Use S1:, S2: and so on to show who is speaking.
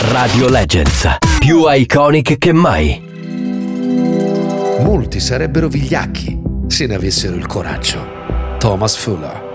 S1: Radio Legends, più iconic che mai.
S2: Molti sarebbero vigliacchi se ne avessero il coraggio. Thomas Fuller.